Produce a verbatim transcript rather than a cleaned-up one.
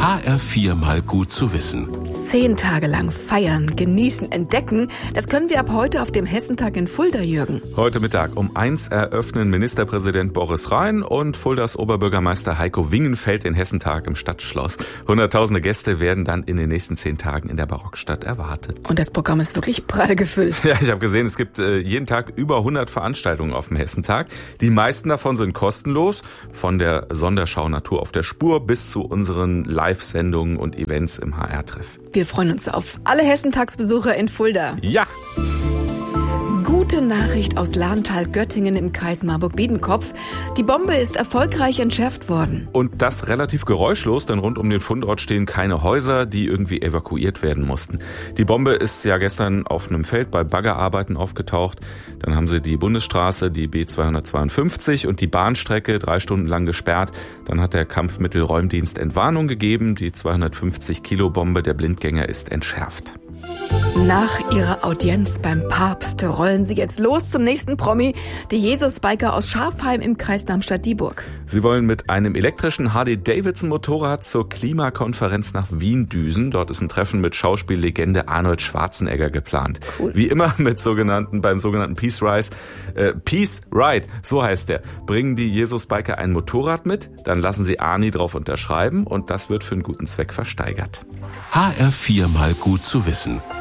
H R vier mal gut zu wissen. Zehn Tage lang feiern, genießen, entdecken. Das können wir ab heute auf dem Hessentag in Fulda, Jürgen. Heute Mittag um eins eröffnen Ministerpräsident Boris Rhein und Fuldas Oberbürgermeister Heiko Wingenfeld den Hessentag im Stadtschloss. Hunderttausende Gäste werden dann in den nächsten zehn Tagen in der Barockstadt erwartet. Und das Programm ist wirklich prall gefüllt. Ja, ich habe gesehen, es gibt äh, jeden Tag über hundert Veranstaltungen auf dem Hessentag. Die meisten davon sind kostenlos, von der Sonderschau Natur auf der Spur bis zu unseren Live-Sendungen und Events im H R-Treff. Wir freuen uns auf alle Hessentagsbesucher in Fulda. Ja! Gute Nachricht aus Lahntal-Göttingen im Kreis Marburg-Biedenkopf. Die Bombe ist erfolgreich entschärft worden. Und das relativ geräuschlos, denn rund um den Fundort stehen keine Häuser, die irgendwie evakuiert werden mussten. Die Bombe ist ja gestern auf einem Feld bei Baggerarbeiten aufgetaucht. Dann haben sie die Bundesstraße, die B zweihundertzweiundfünfzig und die Bahnstrecke drei Stunden lang gesperrt. Dann hat der Kampfmittelräumdienst Entwarnung gegeben. Die zweihundertfünfzig Kilo Bombe der Blindgänger ist entschärft. Nach ihrer Audienz beim Papst rollen sie jetzt los zum nächsten Promi, die Jesus-Biker aus Schafheim im Kreis Darmstadt-Dieburg. Sie wollen mit einem elektrischen Harley-Davidson-Motorrad zur Klimakonferenz nach Wien düsen. Dort ist ein Treffen mit Schauspiellegende Arnold Schwarzenegger geplant. Cool. Wie immer mit sogenannten beim sogenannten Peace Rise, äh, Peace Ride, so heißt der. Bringen die Jesus-Biker ein Motorrad mit, dann lassen sie Arnie drauf unterschreiben und das wird für einen guten Zweck versteigert. H R vier mal gut zu wissen.